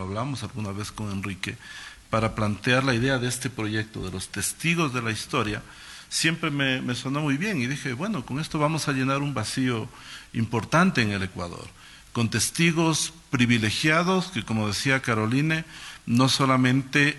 hablamos alguna vez con Enrique, para plantear la idea de este proyecto de los testigos de la historia, siempre me sonó muy bien y dije, bueno, con esto vamos a llenar un vacío importante en el Ecuador, con testigos privilegiados que, como decía Caroline, no solamente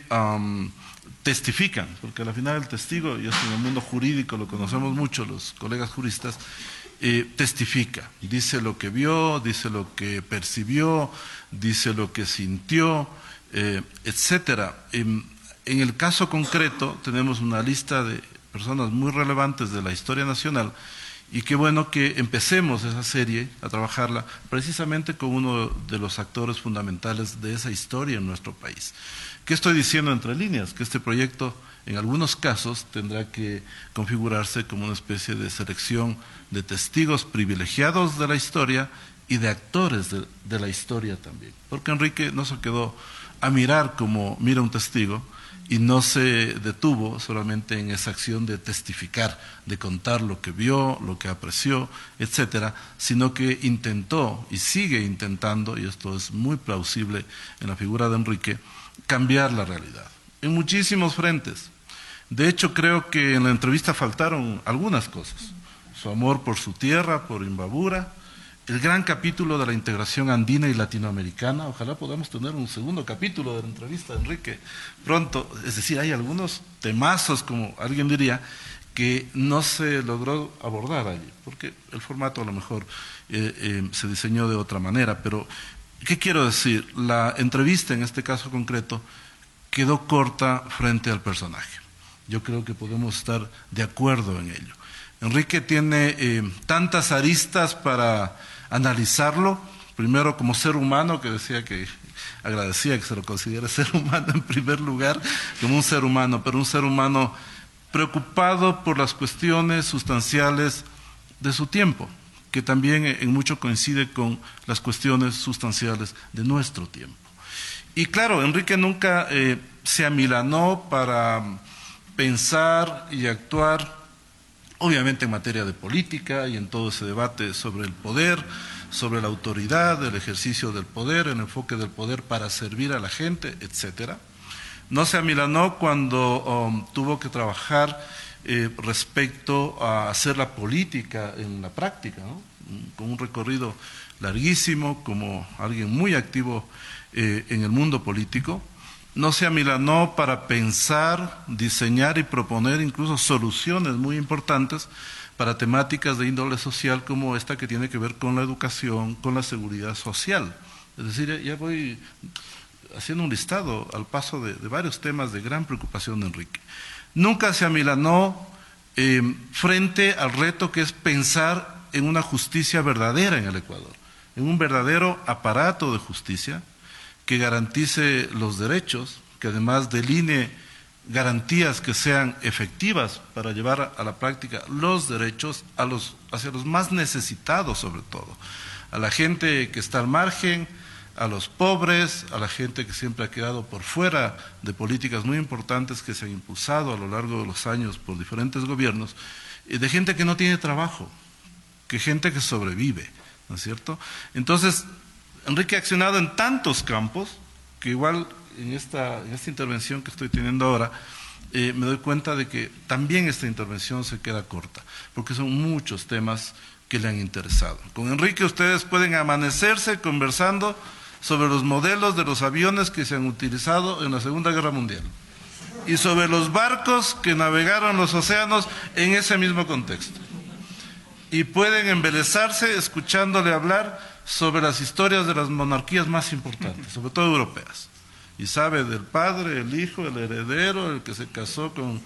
testifican, porque al final el testigo, y esto en el mundo jurídico lo conocemos mucho los colegas juristas, testifica, dice lo que vio, dice lo que percibió, dice lo que sintió, etcétera. En el caso concreto tenemos una lista de personas muy relevantes de la historia nacional y qué bueno que empecemos esa serie a trabajarla precisamente con uno de los actores fundamentales de esa historia en nuestro país. ¿Qué estoy diciendo entre líneas? Que este proyecto en algunos casos tendrá que configurarse como una especie de selección de testigos privilegiados de la historia y de actores de la historia también. Porque Enrique no se quedó a mirar como mira un testigo y no se detuvo solamente en esa acción de testificar, de contar lo que vio, lo que apreció, etcétera, sino que intentó y sigue intentando, y esto es muy plausible en la figura de Enrique, cambiar la realidad en muchísimos frentes. De hecho, creo que en la entrevista faltaron algunas cosas. Su amor por su tierra, por Imbabura, el gran capítulo de la integración andina y latinoamericana. Ojalá podamos tener un segundo capítulo de la entrevista de Enrique pronto. Es decir, hay algunos temazos, como alguien diría, que no se logró abordar allí, porque el formato a lo mejor se diseñó de otra manera. Pero, ¿qué quiero decir? La entrevista, en este caso concreto, quedó corta frente al personaje. Yo creo que podemos estar de acuerdo en ello. Enrique tiene tantas aristas para analizarlo, primero como ser humano, que decía que agradecía que se lo considere ser humano en primer lugar, como un ser humano, pero un ser humano preocupado por las cuestiones sustanciales de su tiempo, que también en mucho coincide con las cuestiones sustanciales de nuestro tiempo. Y claro, Enrique nunca se amilanó para pensar y actuar, obviamente en materia de política y en todo ese debate sobre el poder, sobre la autoridad, el ejercicio del poder, el enfoque del poder para servir a la gente, etcétera. No se amilanó cuando tuvo que trabajar respecto a hacer la política en la práctica, ¿no? Con un recorrido larguísimo, como alguien muy activo en el mundo político. No se amilanó para pensar, diseñar y proponer incluso soluciones muy importantes para temáticas de índole social como esta que tiene que ver con la educación, con la seguridad social. Es decir, ya voy haciendo un listado al paso de varios temas de gran preocupación de Enrique. Nunca se amilanó frente al reto que es pensar en una justicia verdadera en el Ecuador, en un verdadero aparato de justicia que garantice los derechos, que además delinee garantías que sean efectivas para llevar a la práctica los derechos hacia los más necesitados, sobre todo, a la gente que está al margen, a los pobres, a la gente que siempre ha quedado por fuera de políticas muy importantes que se han impulsado a lo largo de los años por diferentes gobiernos, de gente que no tiene trabajo, que gente que sobrevive, ¿no es cierto? Entonces, Enrique ha accionado en tantos campos que igual en esta intervención que estoy teniendo ahora me doy cuenta de que también esta intervención se queda corta, porque son muchos temas que le han interesado. Con Enrique ustedes pueden amanecerse conversando sobre los modelos de los aviones que se han utilizado en la Segunda Guerra Mundial y sobre los barcos que navegaron los océanos en ese mismo contexto. Y pueden embelezarse escuchándole hablar sobre las historias de las monarquías más importantes, sobre todo europeas. Y sabe del padre, el hijo, el heredero, el que se casó con...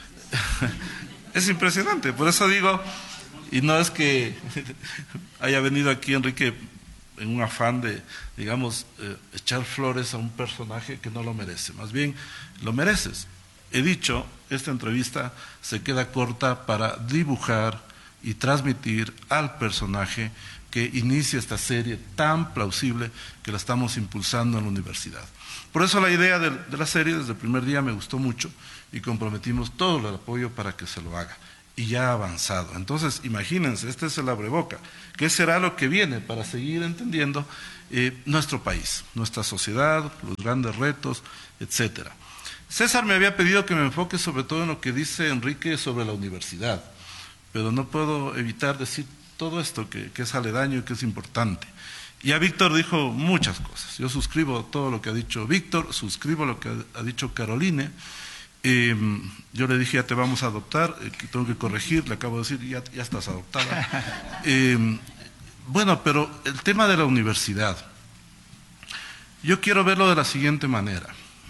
Es impresionante, por eso digo, y no es que haya venido aquí Enrique en un afán de, digamos, echar flores a un personaje que no lo merece, más bien lo mereces. He dicho, esta entrevista se queda corta para dibujar y transmitir al personaje que inicia esta serie tan plausible que la estamos impulsando en la universidad. Por eso la idea de la serie desde el primer día me gustó mucho y comprometimos todo el apoyo para que se lo haga. y ya ha avanzado. Entonces, imagínense, este es el abreboca. ¿Qué será lo que viene para seguir entendiendo nuestro país, nuestra sociedad, los grandes retos, etcétera? César me había pedido que me enfoque sobre todo en lo que dice Enrique sobre la universidad, pero no puedo evitar decir todo esto que es aledaño y que es importante. Y a Víctor dijo muchas cosas. Yo suscribo todo lo que ha dicho Víctor, suscribo lo que ha dicho Caroline. Yo le dije, ya te vamos a adoptar, tengo que corregir, le acabo de decir, ya estás adoptada. Bueno, pero el tema de la universidad, yo quiero verlo de la siguiente manera.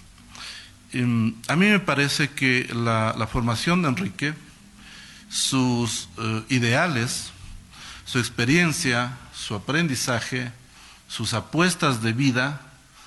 A mí me parece que la formación de Enrique, sus ideales, su experiencia, su aprendizaje, sus apuestas de vida,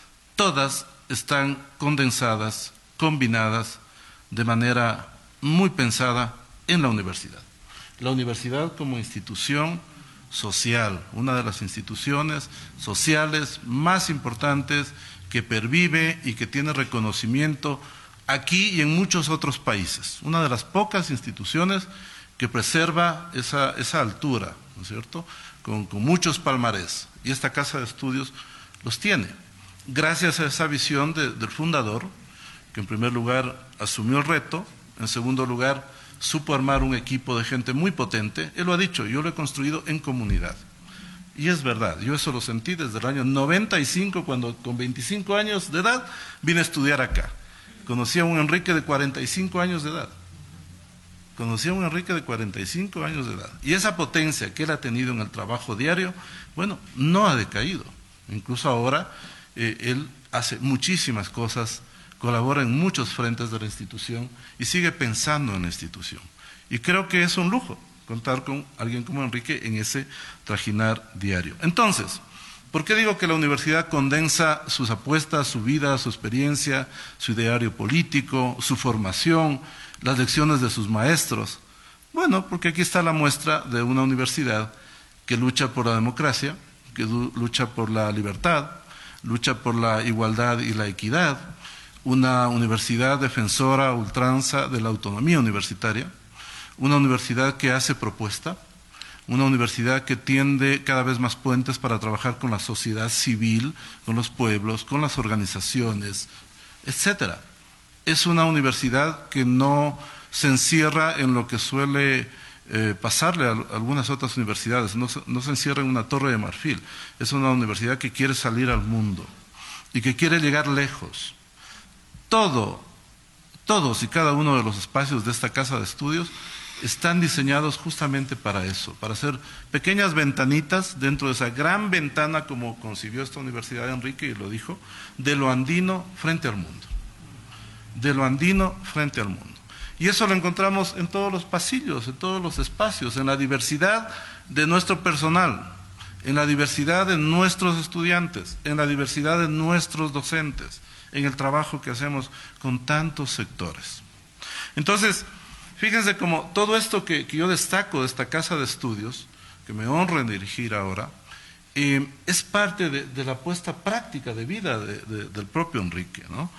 todas están condensadas, combinadas de manera muy pensada en la universidad. La universidad como institución social, una de las instituciones sociales más importantes que pervive y que tiene reconocimiento aquí y en muchos otros países. Una de las pocas instituciones que preserva esa altura, ¿no es cierto?, con muchos palmarés. Y esta casa de estudios los tiene. Gracias a esa visión del fundador, que en primer lugar asumió el reto, en segundo lugar supo armar un equipo de gente muy potente. Él lo ha dicho, yo lo he construido en comunidad. Y es verdad, yo eso lo sentí desde el año 95, cuando con 25 años de edad vine a estudiar acá. Conocí a un Enrique de 45 años de edad. Conocí a un Enrique de 45 años de edad. Y esa potencia que él ha tenido en el trabajo diario, bueno, no ha decaído. Incluso ahora él hace muchísimas cosas, colabora en muchos frentes de la institución y sigue pensando en la institución. Y creo que es un lujo contar con alguien como Enrique en ese trajinar diario. Entonces, ¿por qué digo que la universidad condensa sus apuestas, su vida, su experiencia, su ideario político, su formación, las lecciones de sus maestros? Bueno, porque aquí está la muestra de una universidad que lucha por la democracia, que lucha por la libertad, lucha por la igualdad y la equidad, una universidad defensora a ultranza de la autonomía universitaria, una universidad que hace propuesta, una universidad que tiende cada vez más puentes para trabajar con la sociedad civil, con los pueblos, con las organizaciones, etcétera. Es una universidad que no se encierra en lo que suele pasarle a algunas otras universidades, no se encierra en una torre de marfil. Es una universidad que quiere salir al mundo y que quiere llegar lejos. Todos y cada uno de los espacios de esta casa de estudios están diseñados justamente para eso, para hacer pequeñas ventanitas dentro de esa gran ventana, como concibió esta universidad de Enrique, y lo dijo, de lo andino frente al mundo. De lo andino frente al mundo. Y eso lo encontramos en todos los pasillos, en todos los espacios, en la diversidad de nuestro personal, en la diversidad de nuestros estudiantes, en la diversidad de nuestros docentes, en el trabajo que hacemos con tantos sectores. Entonces, fíjense cómo todo esto que yo destaco de esta casa de estudios, que me honra en dirigir ahora, es parte de la apuesta práctica de vida del propio Enrique, ¿no?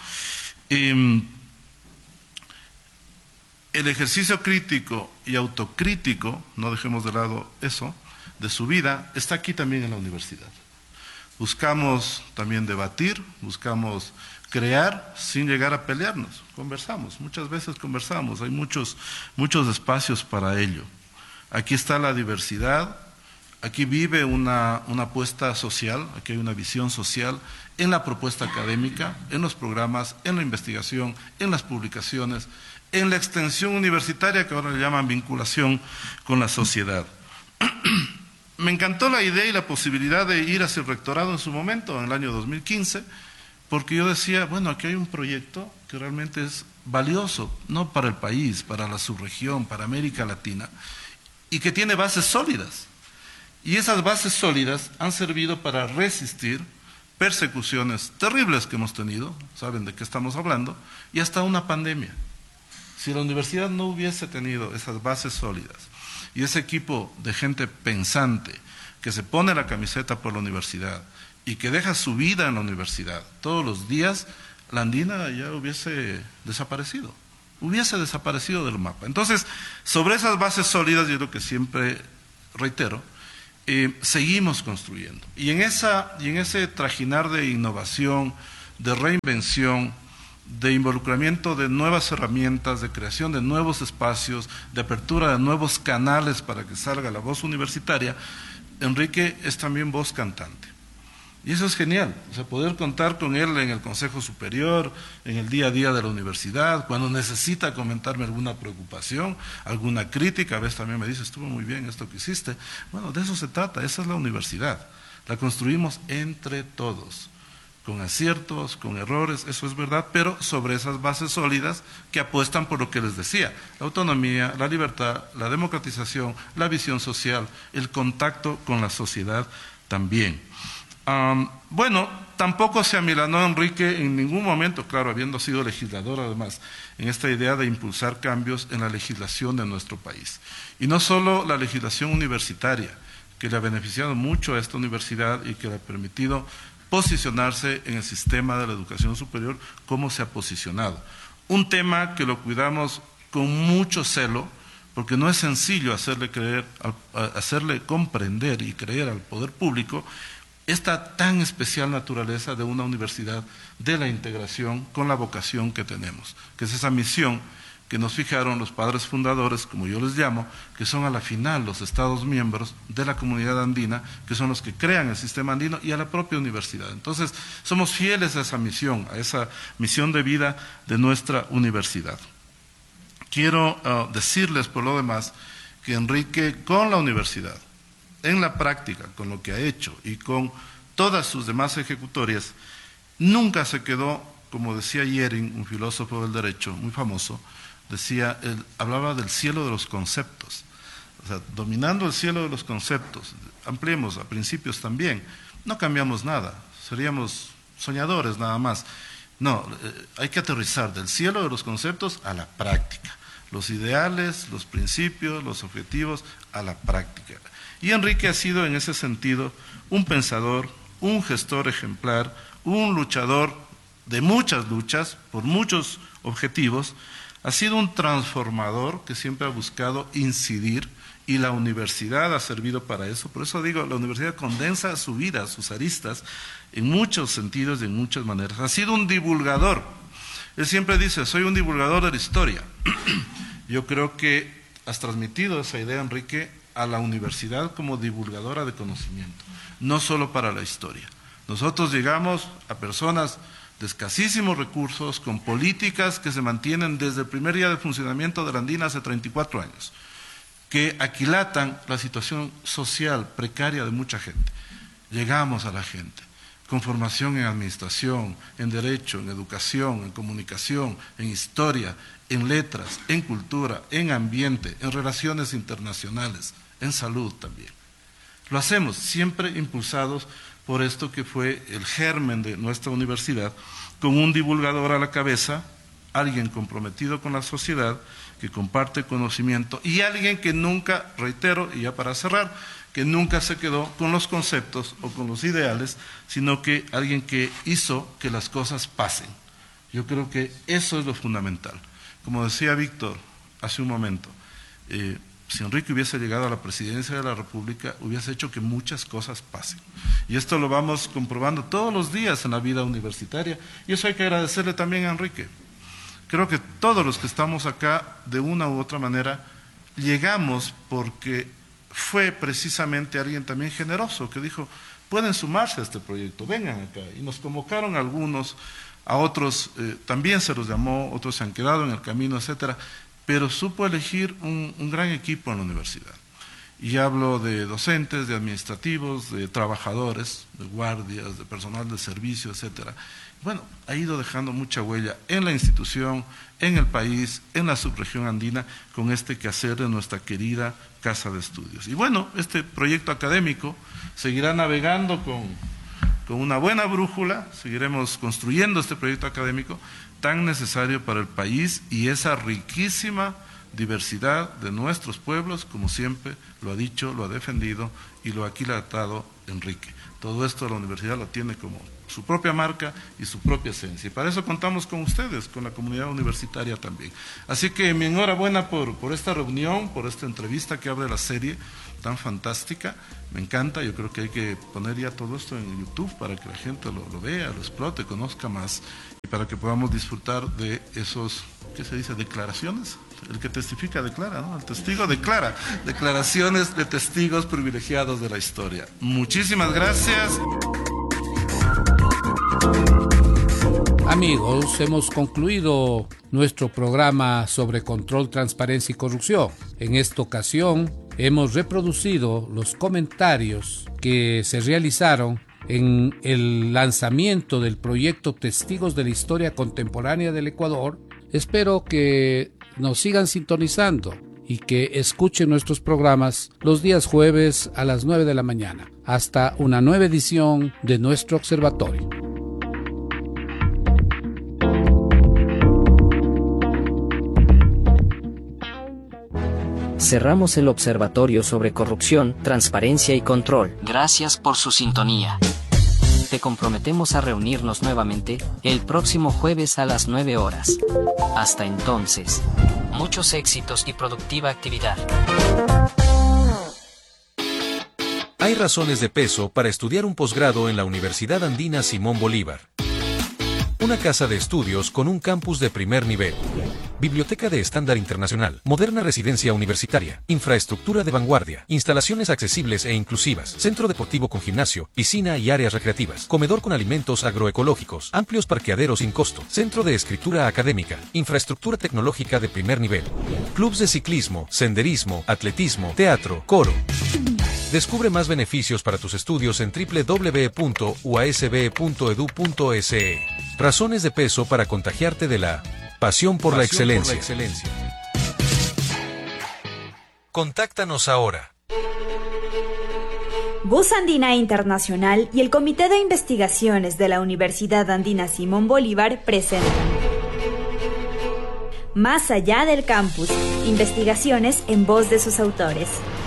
El ejercicio crítico y autocrítico, no dejemos de lado eso, de su vida, está aquí también en la universidad. Buscamos también debatir, buscamos crear sin llegar a pelearnos, conversamos, muchas veces conversamos, hay muchos espacios para ello. Aquí está la diversidad, aquí vive una apuesta social, aquí hay una visión social en la propuesta académica, en los programas, en la investigación, en las publicaciones, en la extensión universitaria, que ahora le llaman vinculación con la sociedad. Me encantó la idea y la posibilidad de ir hacia el rectorado en su momento, en el año 2015, porque yo decía, bueno, aquí hay un proyecto que realmente es valioso, no para el país, para la subregión, para América Latina, y que tiene bases sólidas. Y esas bases sólidas han servido para resistir persecuciones terribles que hemos tenido, saben de qué estamos hablando, y hasta una pandemia. Si la universidad no hubiese tenido esas bases sólidas y ese equipo de gente pensante que se pone la camiseta por la universidad y que deja su vida en la universidad todos los días, la andina ya hubiese desaparecido. hubiese desaparecido del mapa. Entonces, sobre esas bases sólidas, yo lo que siempre reitero, seguimos construyendo. Y en ese trajinar de innovación, de reinvención, de involucramiento de nuevas herramientas, de creación de nuevos espacios, de apertura de nuevos canales para que salga la voz universitaria, Enrique es también voz cantante. Y eso es genial, o sea, poder contar con él en el Consejo Superior, en el día a día de la universidad, cuando necesita comentarme alguna preocupación, alguna crítica, a veces también me dice, estuvo muy bien esto que hiciste. Bueno, de eso se trata, esa es la universidad, la construimos entre todos, con aciertos, con errores, eso es verdad, pero sobre esas bases sólidas que apuestan por lo que les decía, la autonomía, la libertad, la democratización, la visión social, el contacto con la sociedad también. Bueno, tampoco se amilanó Enrique en ningún momento, claro, habiendo sido legislador además, en esta idea de impulsar cambios en la legislación de nuestro país. Y no solo la legislación universitaria, que le ha beneficiado mucho a esta universidad y que le ha permitido posicionarse en el sistema de la educación superior como se ha posicionado. Un tema que lo cuidamos con mucho celo, porque no es sencillo hacerle comprender y creer al poder público esta tan especial naturaleza de una universidad de la integración con la vocación que tenemos, que es esa misión que nos fijaron los padres fundadores, como yo les llamo, que son a la final los estados miembros de la comunidad andina, que son los que crean el sistema andino y a la propia universidad. Entonces, somos fieles a esa misión de vida de nuestra universidad. Quiero decirles por lo demás que Enrique con la universidad, en la práctica, con lo que ha hecho y con todas sus demás ejecutorias, nunca se quedó, como decía Yering, un filósofo del derecho muy famoso, hablaba del cielo de los conceptos. O sea, dominando el cielo de los conceptos, ampliemos a principios también, no cambiamos nada, seríamos soñadores nada más. No, hay que aterrizar del cielo de los conceptos a la práctica, los ideales, los principios, los objetivos, a la práctica. Y Enrique ha sido en ese sentido un pensador, un gestor ejemplar, un luchador de muchas luchas, por muchos objetivos, ha sido un transformador que siempre ha buscado incidir y la universidad ha servido para eso. Por eso digo, la universidad condensa su vida, sus aristas, en muchos sentidos y en muchas maneras. Ha sido un divulgador. Él siempre dice, soy un divulgador de la historia. Yo creo que has transmitido esa idea, Enrique, a la universidad como divulgadora de conocimiento, no solo para la historia. Nosotros llegamos a personas de escasísimos recursos, con políticas que se mantienen desde el primer día de funcionamiento de la Andina hace 34 años, que aquilatan la situación social precaria de mucha gente. Llegamos a la gente con formación en administración, en derecho, en educación, en comunicación, en historia, en letras, en cultura, en ambiente, en relaciones internacionales, en salud también. Lo hacemos siempre impulsados por esto que fue el germen de nuestra universidad, con un divulgador a la cabeza, alguien comprometido con la sociedad, que comparte conocimiento, y alguien que nunca, reitero, y ya para cerrar, que nunca se quedó con los conceptos o con los ideales, sino que alguien que hizo que las cosas pasen. Yo creo que eso es lo fundamental. Como decía Víctor hace un momento, si Enrique hubiese llegado a la presidencia de la República, hubiese hecho que muchas cosas pasen. Y esto lo vamos comprobando todos los días en la vida universitaria, y eso hay que agradecerle también a Enrique. Creo que todos los que estamos acá, de una u otra manera, llegamos porque fue precisamente alguien también generoso, que dijo, pueden sumarse a este proyecto, vengan acá. Y nos convocaron algunos, a otros también se los llamó, otros se han quedado en el camino, etcétera, pero supo elegir un gran equipo en la universidad. Y hablo de docentes, de administrativos, de trabajadores, de guardias, de personal de servicio, etcétera. Bueno, ha ido dejando mucha huella en la institución, en el país, en la subregión andina, con este quehacer de nuestra querida Casa de Estudios. Y bueno, este proyecto académico seguirá navegando con una buena brújula, seguiremos construyendo este proyecto académico tan necesario para el país y esa riquísima diversidad de nuestros pueblos, como siempre lo ha dicho, lo ha defendido y lo ha aquilatado Enrique. Todo esto la universidad lo tiene como su propia marca y su propia esencia. Y para eso contamos con ustedes, con la comunidad universitaria también. Así que mi enhorabuena por esta reunión, por esta entrevista que abre la serie tan fantástica. Me encanta, yo creo que hay que poner ya todo esto en YouTube para que la gente lo vea, lo explote, conozca más y para que podamos disfrutar de esos, ¿qué se dice? Declaraciones. El que testifica declara, ¿no? El testigo declara. Declaraciones de testigos privilegiados de la historia. Muchísimas gracias. Amigos, hemos concluido nuestro programa sobre control, transparencia y corrupción. En esta ocasión hemos reproducido los comentarios que se realizaron en el lanzamiento del proyecto Testigos de la Historia Contemporánea del Ecuador. Espero que nos sigan sintonizando y que escuchen nuestros programas los días jueves a las 9 de la mañana. Hasta una nueva edición de nuestro observatorio. Cerramos el observatorio sobre corrupción, transparencia y control. Gracias por su sintonía. Te comprometemos a reunirnos nuevamente el próximo jueves a las 9 horas. Hasta entonces, muchos éxitos y productiva actividad. Hay razones de peso para estudiar un posgrado en la Universidad Andina Simón Bolívar. Una casa de estudios con un campus de primer nivel. Biblioteca de estándar internacional, moderna residencia universitaria, infraestructura de vanguardia, instalaciones accesibles e inclusivas, centro deportivo con gimnasio, piscina y áreas recreativas, comedor con alimentos agroecológicos, amplios parqueaderos sin costo, centro de escritura académica, infraestructura tecnológica de primer nivel, clubs de ciclismo, senderismo, atletismo, teatro, coro. Descubre más beneficios para tus estudios en www.uasb.edu.se. Razones de peso para contagiarte de la pasión por la excelencia. Contáctanos ahora. Voz Andina Internacional y el Comité de Investigaciones de la Universidad Andina Simón Bolívar presentan Más allá del campus, investigaciones en voz de sus autores.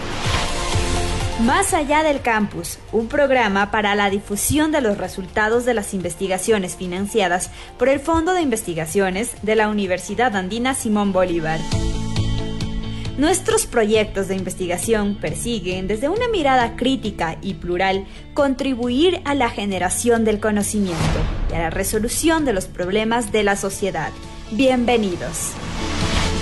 Más allá del campus, un programa para la difusión de los resultados de las investigaciones financiadas por el Fondo de Investigaciones de la Universidad Andina Simón Bolívar. Nuestros proyectos de investigación persiguen, desde una mirada crítica y plural, contribuir a la generación del conocimiento y a la resolución de los problemas de la sociedad. Bienvenidos.